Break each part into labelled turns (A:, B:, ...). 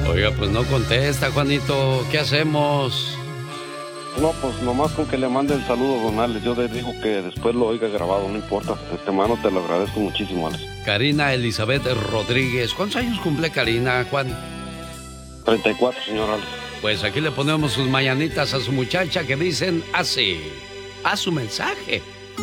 A: Oiga, pues no contesta, Juanito. ¿Qué hacemos?
B: No, pues nomás con que le mande el saludo, don Alex. Yo le digo que después lo oiga grabado, no importa. De mano te lo agradezco muchísimo, Alex.
A: Karina Elizabeth Rodríguez. ¿Cuántos años cumple Karina, Juan?
B: 34, señor Alex.
A: Pues aquí le ponemos sus mañanitas a su muchacha que dicen así. A su mensaje.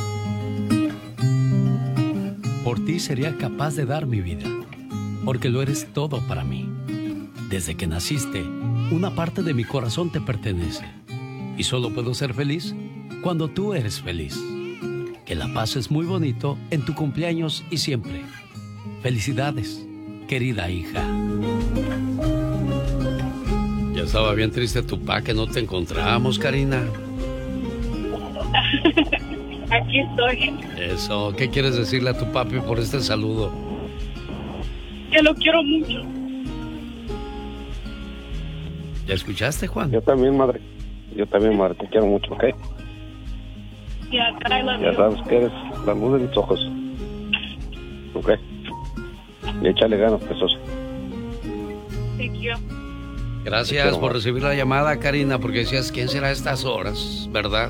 A: Por ti sería capaz de dar mi vida, porque lo eres todo para mí. Desde que naciste, una parte de mi corazón te pertenece. Y solo puedo ser feliz cuando tú eres feliz. Que la pases muy bonito en tu cumpleaños y siempre. Felicidades, querida hija. Ya estaba bien triste tu pa que no te encontramos, Karina.
C: Aquí estoy.
A: Eso, ¿qué quieres decirle a tu papi por este saludo?
C: Que lo quiero mucho.
A: ¿Ya escuchaste, Juan?
B: Yo también, madre. Yo también, madre, te quiero mucho, ¿ok?
C: Yeah, I love
B: Ya
C: you.
B: sabes que eres la luz de mis ojos. ¿Ok? Y échale ganas, preciosa.
C: Thank you.
A: Gracias por recibir la llamada, Karina, porque decías, ¿quién será a estas horas? ¿Verdad?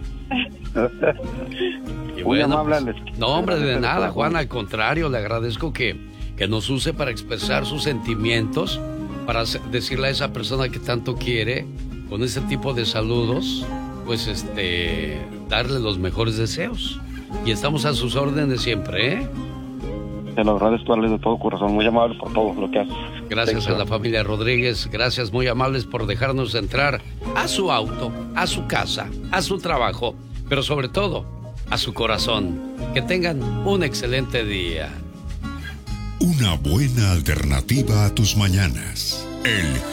A: Y
B: Muy amable,
A: pues,
B: Alex.
A: no, hombre, de
B: Agradezco
A: nada,
B: el corazón.
A: Juan, al contrario, le agradezco que nos use para expresar sus sentimientos, para decirle a esa persona que tanto quiere, con ese tipo de saludos, pues darle los mejores deseos. Y estamos a sus órdenes siempre, ¿eh?
B: Te lo agradezco, Alex, de todo corazón. Muy amable por todo lo que haces.
A: Gracias a la familia Rodríguez, gracias muy amables por dejarnos entrar a su auto, a su casa, a su trabajo, pero sobre todo a su corazón. Que tengan un excelente día.
D: Una buena alternativa a tus mañanas. El